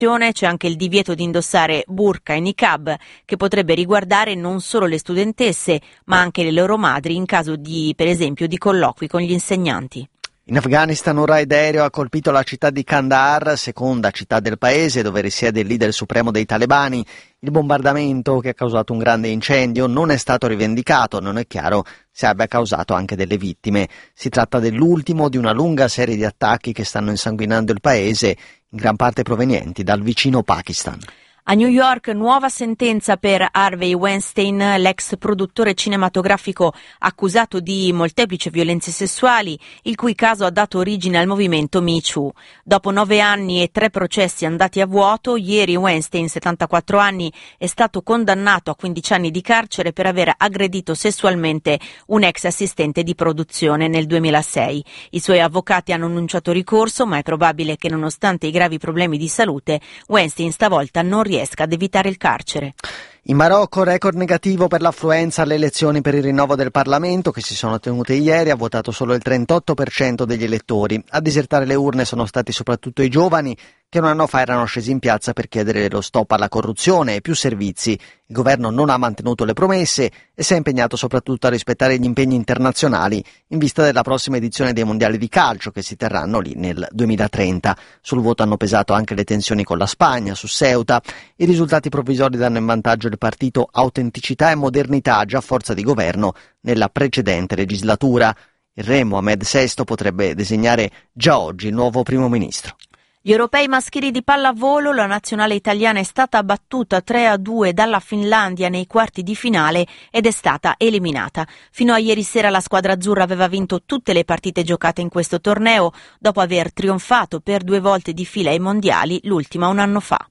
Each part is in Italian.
c'è anche il divieto di indossare burqa e niqab, che potrebbe riguardare non solo le studentesse, ma anche le loro madri in caso di, per esempio, di colloqui con gli insegnanti. In Afghanistan un raid aereo ha colpito la città di Kandahar, seconda città del paese dove risiede il leader supremo dei talebani. Il bombardamento, che ha causato un grande incendio, non è stato rivendicato, non è chiaro se abbia causato anche delle vittime. Si tratta dell'ultimo di una lunga serie di attacchi che stanno insanguinando il paese, in gran parte provenienti dal vicino Pakistan. A New York, nuova sentenza per Harvey Weinstein, l'ex produttore cinematografico accusato di molteplici violenze sessuali, il cui caso ha dato origine al movimento Me Too. Dopo 9 anni e 3 processi andati a vuoto, ieri Weinstein, 74 anni, è stato condannato a 15 anni di carcere per aver aggredito sessualmente un ex assistente di produzione nel 2006. I suoi avvocati hanno annunciato ricorso, ma è probabile che nonostante i gravi problemi di salute, Weinstein stavolta non riesca ad evitare il carcere. In Marocco record negativo per l'affluenza alle elezioni per il rinnovo del Parlamento che si sono tenute ieri. Ha votato solo il 38% degli elettori. A disertare le urne sono stati soprattutto i giovani che un anno fa erano scesi in piazza per chiedere lo stop alla corruzione e più servizi. Il governo non ha mantenuto le promesse e si è impegnato soprattutto a rispettare gli impegni internazionali in vista della prossima edizione dei mondiali di calcio che si terranno lì nel 2030. Sul voto hanno pesato anche le tensioni con la Spagna, su Ceuta. I risultati provvisori danno in vantaggio il partito Autenticità e Modernità, già forza di governo nella precedente legislatura. Il re Mohamed VI potrebbe designare già oggi il nuovo primo ministro. Gli europei maschili di pallavolo, la nazionale italiana è stata battuta 3-2 dalla Finlandia nei quarti di finale ed è stata eliminata. Fino a ieri sera la squadra azzurra aveva vinto tutte le partite giocate in questo torneo, dopo aver trionfato per 2 volte di fila ai mondiali, l'ultima un anno fa.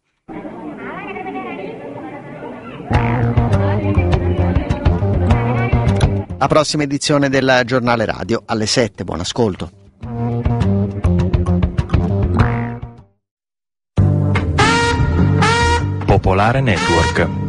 La prossima edizione del Giornale Radio alle 7. Buon ascolto. Popolare Network.